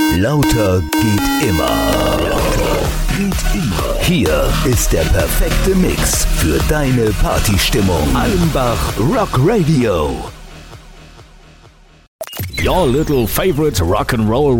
Lauter geht immer. Hier ist der perfekte Mix für deine Partystimmung. Allenbach Rock Radio. Your little favorite rock and roll